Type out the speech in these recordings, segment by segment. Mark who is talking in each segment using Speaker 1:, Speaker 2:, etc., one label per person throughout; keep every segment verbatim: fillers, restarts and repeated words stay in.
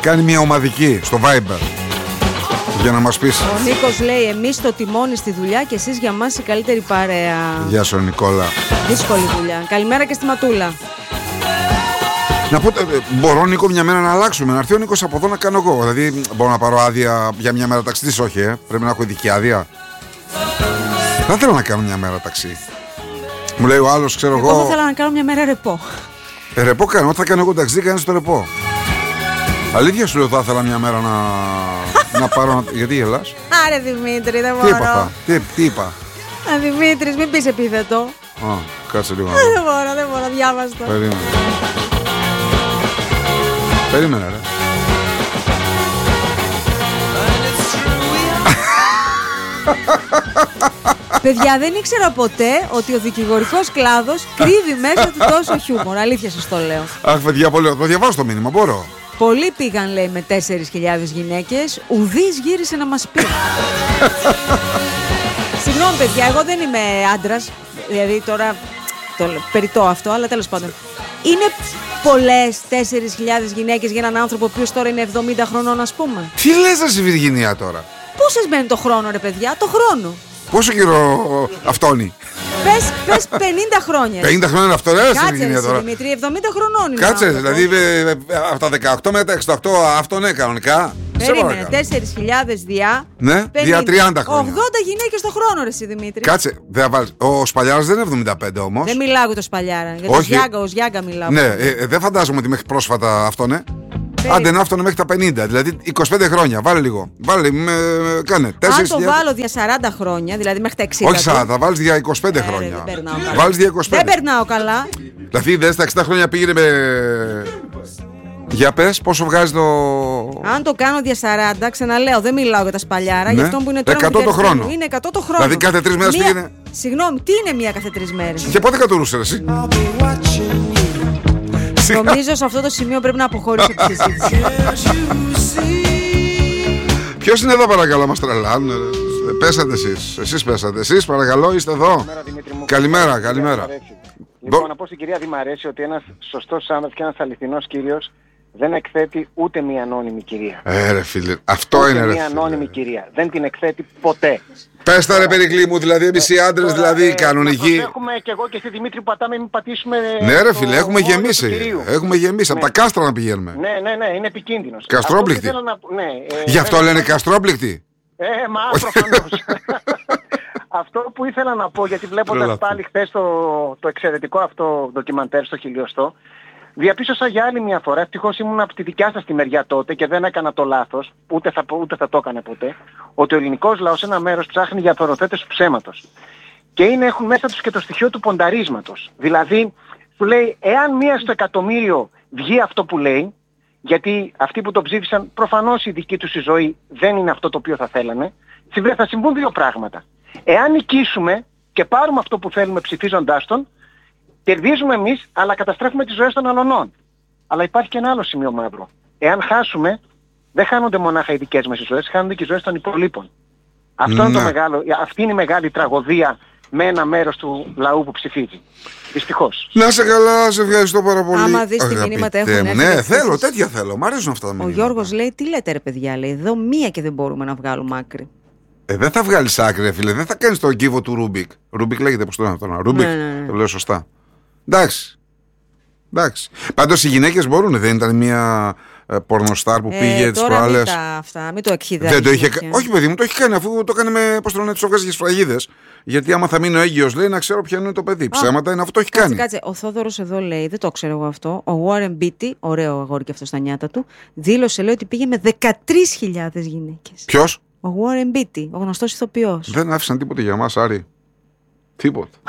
Speaker 1: κάνει μια ομαδική στο Viber για να μας πεις.
Speaker 2: Ο Νίκος λέει: εμείς το τιμόνι στη δουλειά και εσείς για μας η καλύτερη παρέα.
Speaker 1: Γεια σου Νικόλα.
Speaker 2: Δύσκολη δουλειά. Καλημέρα και στη Ματούλα.
Speaker 1: Να πω, μπορώ Νίκο μια μέρα να αλλάξουμε, να έρθει ο Νίκος από εδώ να κάνω εγώ. Δηλαδή μπορώ να πάρω άδεια για μια μέρα ταξίδι, όχι ε, πρέπει να έχω ειδική άδεια. Θα ήθελα να κάνω μια μέρα ταξί. Μου λέει ο άλλος, ξέρω εγώ.
Speaker 2: Εγώ θα ήθελα να κάνω μια μέρα ρεπό.
Speaker 1: Ε, ρεπό κάνω, ό,τι θα κάνω εγώ ταξί, κάνεις το ρεπό. Αλήθεια σου λέω, θα ήθελα μια μέρα να, να πάρω. Να... Γιατί γελάς?
Speaker 2: Άρε Δημήτρη, δεν μπορώ.
Speaker 1: Τι είπα, τι, τι είπα.
Speaker 2: Α, Δημήτρης, μην πεις επίθετο.
Speaker 1: Α, κάτσε λίγο.
Speaker 2: Δεν μπορώ, δεν μπορώ, διάβαστο.
Speaker 1: Περίμενε. Περίμενε ρε.
Speaker 2: Παιδιά, δεν ήξερα ποτέ ότι ο δικηγορικός κλάδος κρύβει μέσα του τόσο χιούμορ. Αλήθεια σας το λέω.
Speaker 1: Αχ, παιδιά, πολύ. Θα διαβάσω το μήνυμα, μπορώ.
Speaker 2: Πολλοί πήγαν, λέει, με τέσσερις χιλιάδες γυναίκες. Ουδής γύρισε να μας πει. Συγγνώμη, παιδιά, εγώ δεν είμαι άντρας. Δηλαδή τώρα το περιττώ αυτό, αλλά τέλος πάντων. Είναι πολλές τέσσερις χιλιάδες γυναίκες για έναν άνθρωπο ο οποίος τώρα είναι εβδομήντα χρονών, ας πούμε.
Speaker 1: Τι λες εσύ, Βυργινία, τώρα?
Speaker 2: Πόσες μένει το χρόνο, ρε παιδιά, το χρόνο.
Speaker 1: Πόσο καιρό αυτόνει?
Speaker 2: Πες, πες πενήντα χρόνια.
Speaker 1: πενήντα χρόνια είναι αυτό, ρε,
Speaker 2: Κάτσε, τώρα. Δημήτρη, εβδομήντα χρονών είναι.
Speaker 1: Κάτσε, δηλαδή ε, από τα δεκαοκτώ μέχρι τα εξήντα οκτώ αυτό ναι, κανονικά.
Speaker 2: Περίμενε, τέσσερις χιλιάδες διά.
Speaker 1: Ναι, διά τριάντα χρόνια.
Speaker 2: ογδόντα γυναίκες το χρόνο, ρε, εσύ, Δημήτρη.
Speaker 1: Κάτσε, δεν βάλεις. Ο Σπαλιάρας δεν είναι εβδομήντα πέντε όμως.
Speaker 2: Δεν μιλάω για το Σπαλιάρα. Για το Ζιάγκα, ο Ζιάγκα μιλάω.
Speaker 1: Ναι, ε, ε, δεν φαντάζομαι ότι μέχρι πρόσφατα αυτό, ναι. Άντε να αυτόν μέχρι τα πενήντα, δηλαδή είκοσι πέντε χρόνια. Βάλε λίγο. Βάλε, με, κάνε.
Speaker 2: Αν το βάλω δια σαράντα χρόνια, δηλαδή μέχρι τα εξήντα.
Speaker 1: Όχι σαράντα, θα βάλεις δια είκοσι πέντε ε, χρόνια. Βάλεις δια είκοσι πέντε.
Speaker 2: Δεν περνάω καλά.
Speaker 1: Δηλαδή δεν στα εξήντα χρόνια πήγαινε με. Για πες, πόσο βγάζει το.
Speaker 2: Αν το κάνω δια σαράντα, ξαναλέω, δεν μιλάω για τα Σπαλιάρα. Ναι. Για αυτό που είναι τώρα.
Speaker 1: εκατό το χρόνο.
Speaker 2: Είναι εκατό το χρόνο.
Speaker 1: Δηλαδή κάθε τρεις μέρες μία... πήγαινε.
Speaker 2: Συγγνώμη, τι είναι μία κάθε τρεις μέρες?
Speaker 1: Και πότε κατουρούσε εσύ?
Speaker 2: Νομίζω σε αυτό το σημείο πρέπει να αποχωρήσω τη συζήτηση.
Speaker 1: Ποιος είναι εδώ, παρακαλώ, μας τρελάνουν? Πέσατε εσείς, εσείς πέσατε. Εσείς παρακαλώ, είστε εδώ.
Speaker 3: Καλημέρα, Δημήτρη μου.
Speaker 1: Καλημέρα, καλημέρα.
Speaker 3: Λοιπόν, Δο... να πω στην κυρία Δη μ' αρέσει ότι ένας σωστός άνδρας και ένας αληθινός κύριος δεν εκθέτει ούτε μία ανώνυμη κυρία.
Speaker 1: Ε, ρε φίλε, αυτό
Speaker 3: ούτε
Speaker 1: είναι ρε
Speaker 3: μία ανώνυμη κυρία. Δεν την εκθέτει ποτέ.
Speaker 1: Πες τα ρε Περικλή μου, δηλαδή εμείς οι άντρες, δηλαδή ε, κανονικοί.
Speaker 3: Να έχουμε και εγώ και στη Δημήτρη που πατάμε, μην πατήσουμε.
Speaker 1: Ναι, ρε φίλε, έχουμε γεμίσει. Έχουμε γεμίσει.
Speaker 3: Ναι.
Speaker 1: Από τα κάστρα να πηγαίνουμε.
Speaker 3: Ναι, ναι, ναι, είναι επικίνδυνος.
Speaker 1: Καστρόπληκτοι.
Speaker 3: Να... Ναι, ε,
Speaker 1: Γι' αυτό
Speaker 3: ε,
Speaker 1: λένε καστρόπληκτοι.
Speaker 3: Ε, μα προφανώς. Αυτό που ήθελα να πω, γιατί βλέποντας πάλι χθες το, το εξαιρετικό αυτό ντοκιμαντέρ στο χιλιοστό, διαπίστωσα για άλλη μια φορά, ευτυχώς ήμουν από τη δικιά σας τη μεριά τότε και δεν έκανα το λάθος, ούτε θα, ούτε θα το έκανε ποτέ, ότι ο ελληνικός λαός ένα μέρος ψάχνει για απορροθέτες του ψέματος. Και είναι, έχουν μέσα τους και το στοιχείο του πονταρίσματος. Δηλαδή, σου λέει, εάν μία στο εκατομμύριο βγει αυτό που λέει, γιατί αυτοί που το ψήφισαν προφανώς η δική τους η ζωή δεν είναι αυτό το οποίο θα θέλανε, θα συμβούν δύο πράγματα. Εάν νικήσουμε και πάρουμε αυτό που θέλουμε ψηφίζοντάς τον, κερδίζουμε εμείς, αλλά καταστρέφουμε τις ζωές των αλλωνών. Αλλά υπάρχει και ένα άλλο σημείο μαύρο. Εάν χάσουμε, δεν χάνονται μονάχα οι δικές μας οι ζωές, χάνονται και οι ζωές των υπολείπων. Αυτό είναι το μεγάλο, αυτή είναι η μεγάλη τραγωδία με ένα μέρος του λαού που ψηφίζει. Δυστυχώς.
Speaker 1: Να σε καλά, σε ευχαριστώ πάρα πολύ.
Speaker 2: Άμα δεις τι μηνύματα έχουν έρθει.
Speaker 1: Ναι, θέλω, τέτοια θέλω. Μ' αρέσουν αυτά τα μηνύματα.
Speaker 2: Ο Γιώργος λέει, τι λέτε ρε παιδιά, λέει, εδώ μία και δεν μπορούμε να βγάλουμε άκρη.
Speaker 1: Ε, δεν θα βγάλεις άκρη, ρε φίλε. Δεν θα κάνεις τον κύβο του Ρούμπικ. Ρούμπικ λέγεται, πώς το λένε αυτό. Ρούμπικ. Ναι, ναι, ναι. Το λέω σωστά. Εντάξει. Εντάξει. Πάντως οι γυναίκες μπορούν, δεν ήταν μια ε, πορνοστάρ που πήγε ε, τις προάλλες.
Speaker 2: Μην τα αυτά, μην το εκχυδεύεις.
Speaker 1: Δεν το είχε... Όχι, παιδί μου, το έχει κάνει αφού το έκανε με, πώς το λένε, τις έβγαζε σφραγίδες. Γιατί άμα θα μείνω έγκυος, λέει, να ξέρω ποιο είναι το παιδί. Α, ψέματα είναι, αυτό το έχει
Speaker 2: κάτσε,
Speaker 1: κάνει.
Speaker 2: Κάτσε, ο Θόδωρος εδώ λέει, δεν το ξέρω εγώ αυτό. Ο Warren Beatty, ωραίο αγόρι και αυτό στα νιάτα του, δήλωσε, λέει, ότι πήγε με δεκατρείς χιλιάδες γυναίκες.
Speaker 1: Ποιος?
Speaker 2: Ο Warren Beatty, ο γνωστός ηθοποιός.
Speaker 1: Δεν άφησαν τίποτε για μας, Άρη. Τίποτα.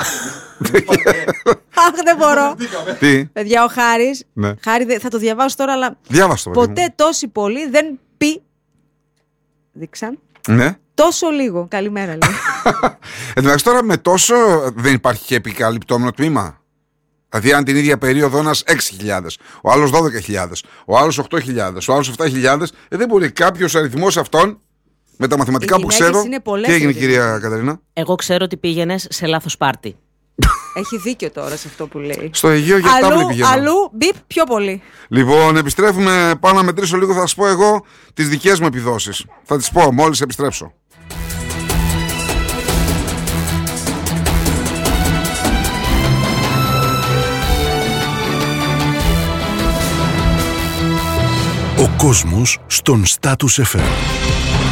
Speaker 2: Αχ, δεν μπορώ.
Speaker 1: Τι?
Speaker 2: Παιδιά, ο Χάρης,
Speaker 1: ναι.
Speaker 2: Χάρη, θα το διαβάσω τώρα, αλλά
Speaker 1: διάβαστο,
Speaker 2: ποτέ τόσοι πολλοί δεν πει. Δείξαν.
Speaker 1: Ναι.
Speaker 2: Τόσο λίγο. Καλημέρα, λέει.
Speaker 1: Εντάξει, τώρα με τόσο δεν υπάρχει και επικαλυπτόμενο τμήμα. Δηλαδή, αν την ίδια περίοδο ένας έξι χιλιάδες, ο άλλος δώδεκα χιλιάδες, ο άλλος οκτώ χιλιάδες, ο άλλος επτά χιλιάδες, ε, δεν μπορεί κάποιος αριθμός αυτών. Με τα μαθηματικά που ξέρω. Τι έγινε, κυρία Κατερίνα?
Speaker 4: Εγώ ξέρω ότι πήγαινες σε λάθος πάρτι.
Speaker 2: Έχει δίκιο τώρα σε αυτό που λέει.
Speaker 1: Στο Αιγαίο για τάβλη πηγαίνω.
Speaker 2: Αλλού, μπιπ, πιο πολύ.
Speaker 1: Λοιπόν, επιστρέφουμε. Πάω να μετρήσω λίγο. Θα σας πω εγώ τις δικές μου επιδόσεις. Θα τις πω μόλις επιστρέψω.
Speaker 4: Ο κόσμος στον Status εφ εμ.